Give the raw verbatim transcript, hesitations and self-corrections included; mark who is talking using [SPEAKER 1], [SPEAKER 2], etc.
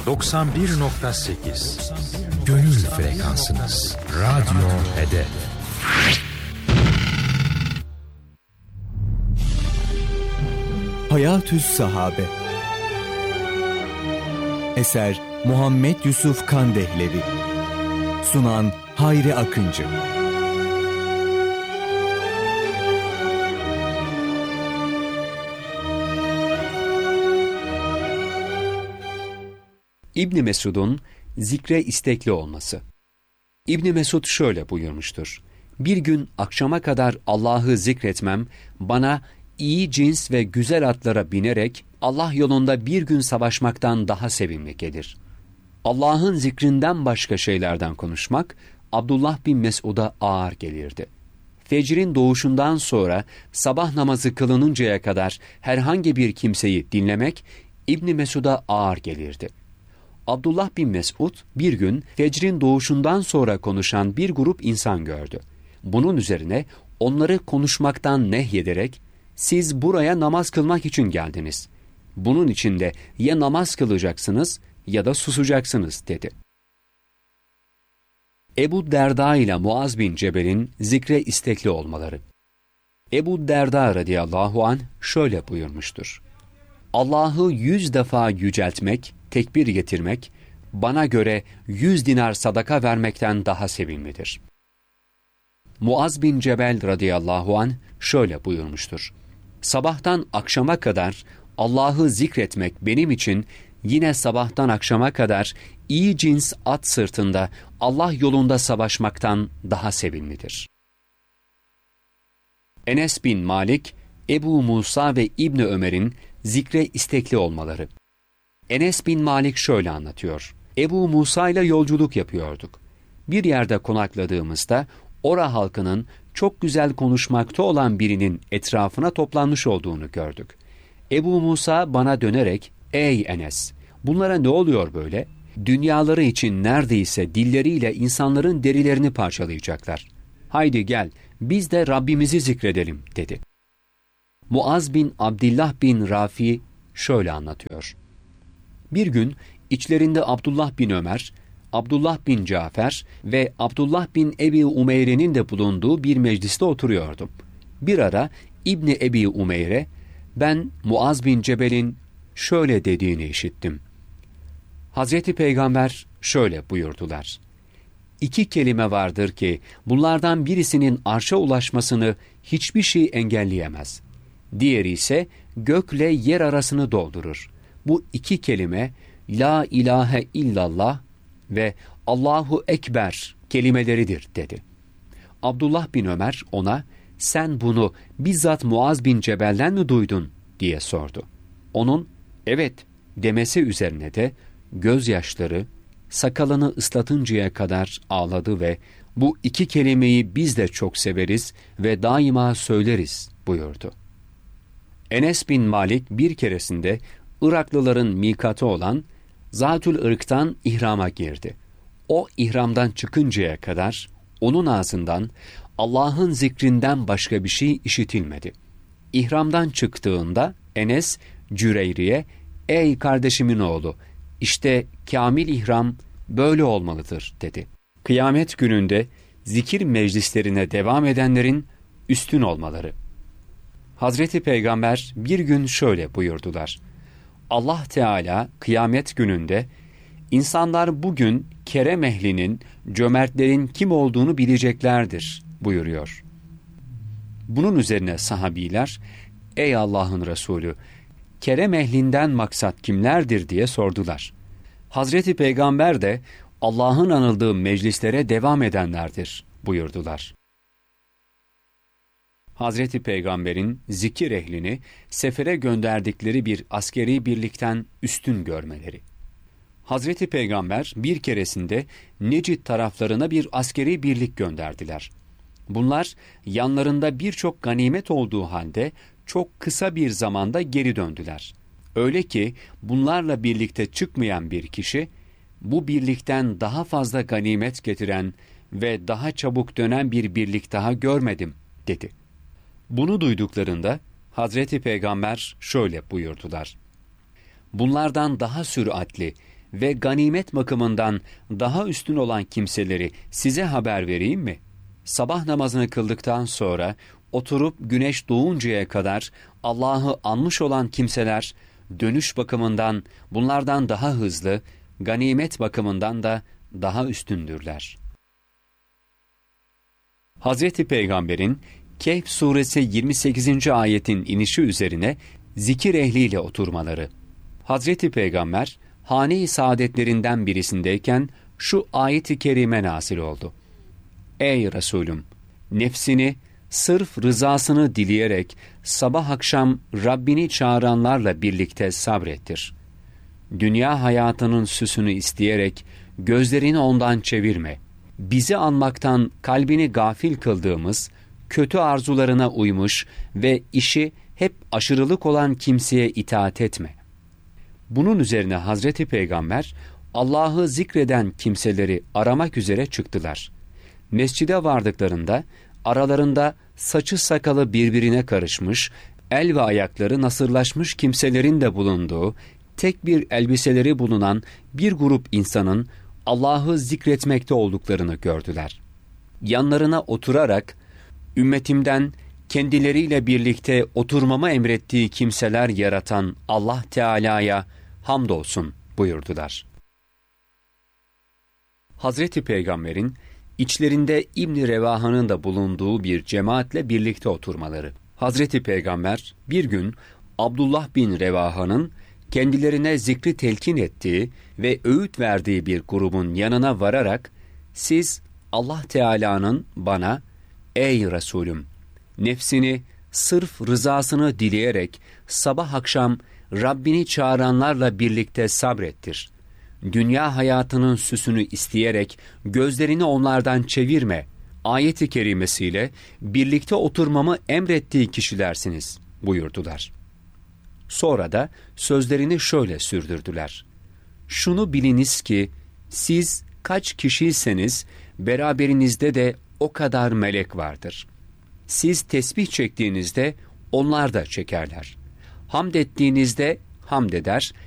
[SPEAKER 1] doksan bir nokta sekiz Gönül frekansınız. Radyo Hedef.
[SPEAKER 2] Hayatü's Sahabe. Eser Muhammed Yusuf Kandehlevi. Sunan Hayri Akıncı.
[SPEAKER 3] İbn Mesud'un zikre istekli olması. İbn Mesud şöyle buyurmuştur: Bir gün akşama kadar Allah'ı zikretmem, bana iyi cins ve güzel atlara binerek Allah yolunda bir gün savaşmaktan daha sevimli gelir. Allah'ın zikrinden başka şeylerden konuşmak, Abdullah bin Mesud'a ağır gelirdi. Fecrin doğuşundan sonra sabah namazı kılınıncaya kadar herhangi bir kimseyi dinlemek, İbn Mesud'a ağır gelirdi. Abdullah bin Mesud bir gün fecrin doğuşundan sonra konuşan bir grup insan gördü. Bunun üzerine onları konuşmaktan nehyederek, siz buraya namaz kılmak için geldiniz. Bunun için de ya namaz kılacaksınız ya da susacaksınız dedi. Ebu Derda ile Muaz bin Cebel'in zikre istekli olmaları. Ebu Derda radıyallahu anh şöyle buyurmuştur: Allah'ı yüz defa yüceltmek, tekbir getirmek, bana göre yüz dinar sadaka vermekten daha sevimlidir. Muaz bin Cebel radıyallahu anh şöyle buyurmuştur: Sabahtan akşama kadar Allah'ı zikretmek benim için yine sabahtan akşama kadar iyi cins at sırtında Allah yolunda savaşmaktan daha sevimlidir. Enes bin Malik, Ebu Musa ve İbni Ömer'in zikre istekli olmaları. Enes bin Malik şöyle anlatıyor: Ebu Musa ile yolculuk yapıyorduk. Bir yerde konakladığımızda ora halkının çok güzel konuşmakta olan birinin etrafına toplanmış olduğunu gördük. Ebu Musa bana dönerek, ''Ey Enes, bunlara ne oluyor böyle? Dünyaları için neredeyse dilleriyle insanların derilerini parçalayacaklar. Haydi gel, biz de Rabbimizi zikredelim.'' dedi. Muaz bin Abdullah bin Rafi şöyle anlatıyor: Bir gün içlerinde Abdullah bin Ömer, Abdullah bin Cafer ve Abdullah bin Ebi Umeyre'nin de bulunduğu bir mecliste oturuyordum. Bir ara İbni Ebi Umeyre, ben Muaz bin Cebel'in şöyle dediğini işittim. Hazreti Peygamber şöyle buyurdular: İki kelime vardır ki bunlardan birisinin arşa ulaşmasını hiçbir şey engelleyemez. Diğeri ise gökle yer arasını doldurur. Bu iki kelime La ilahe illallah ve Allahu Ekber kelimeleridir dedi. Abdullah bin Ömer ona, sen bunu bizzat Muaz bin Cebel'den mi duydun diye sordu. Onun evet demesi üzerine de gözyaşları sakalını ıslatıncaya kadar ağladı ve bu iki kelimeyi biz de çok severiz ve daima söyleriz buyurdu. Enes bin Malik bir keresinde Iraklıların mikatı olan Zatül Irk'tan ihrama girdi. O ihramdan çıkıncaya kadar onun ağzından Allah'ın zikrinden başka bir şey işitilmedi. İhramdan çıktığında Enes Cüreyri'ye, ''Ey kardeşimin oğlu, işte kamil ihram böyle olmalıdır.'' dedi. Kıyamet gününde zikir meclislerine devam edenlerin üstün olmaları. Hazreti Peygamber bir gün şöyle buyurdular: Allah Teala kıyamet gününde, insanlar bugün kerem ehlinin, cömertlerin kim olduğunu bileceklerdir buyuruyor. Bunun üzerine sahabiler, ey Allah'ın Resulü, kerem ehlinden maksat kimlerdir diye sordular. Hazreti Peygamber de Allah'ın anıldığı meclislere devam edenlerdir buyurdular. Hazreti Peygamber'in zikir ehlini sefere gönderdikleri bir askeri birlikten üstün görmeleri. Hazreti Peygamber bir keresinde Necid taraflarına bir askeri birlik gönderdiler. Bunlar yanlarında birçok ganimet olduğu halde çok kısa bir zamanda geri döndüler. Öyle ki bunlarla birlikte çıkmayan bir kişi, bu birlikten daha fazla ganimet getiren ve daha çabuk dönen bir birlik daha görmedim dedi. Bunu duyduklarında Hazreti Peygamber şöyle buyurdular: Bunlardan daha süratli ve ganimet bakımından daha üstün olan kimseleri size haber vereyim mi? Sabah namazını kıldıktan sonra oturup güneş doğuncaya kadar Allah'ı anmış olan kimseler dönüş bakımından bunlardan daha hızlı, ganimet bakımından da daha üstündürler. Hazreti Peygamber'in Kehf suresi yirmi sekizinci ayetin inişi üzerine zikir ehliyle oturmaları. Hazreti Peygamber hane-i saadetlerinden birisindeyken şu ayet-i kerime nazil oldu. Ey Resulüm! Nefsini sırf rızasını dileyerek sabah akşam Rabbini çağıranlarla birlikte sabrettir. Dünya hayatının süsünü isteyerek gözlerini ondan çevirme. Bizi anmaktan kalbini gafil kıldığımız, kötü arzularına uymuş ve işi hep aşırılık olan kimseye itaat etme. Bunun üzerine Hazreti Peygamber, Allah'ı zikreden kimseleri aramak üzere çıktılar. Mescide vardıklarında, aralarında saçı sakalı birbirine karışmış, el ve ayakları nasırlaşmış kimselerin de bulunduğu, tek bir elbiseleri bulunan bir grup insanın Allah'ı zikretmekte olduklarını gördüler. Yanlarına oturarak, ümmetimden kendileriyle birlikte oturmamı emrettiği kimseler yaratan Allah Teala'ya hamdolsun buyurdular. Hazreti Peygamber'in içlerinde İbn Revaha'nın da bulunduğu bir cemaatle birlikte oturmaları. Hazreti Peygamber bir gün Abdullah bin Revaha'nın kendilerine zikri telkin ettiği ve öğüt verdiği bir grubun yanına vararak, siz Allah Teala'nın bana, ey Resulüm, nefsini sırf rızasını dileyerek sabah akşam Rabbini çağıranlarla birlikte sabrettir. Dünya hayatının süsünü isteyerek gözlerini onlardan çevirme ayet-i kerimesiyle birlikte oturmamı emrettiği kişilersiniz buyurdular. Sonra da sözlerini şöyle sürdürdüler. Şunu biliniz ki siz kaç kişiyseniz beraberinizde de o kadar melek vardır. Siz tesbih çektiğinizde onlar da çekerler. Hamd ettiğinizde hamd eder,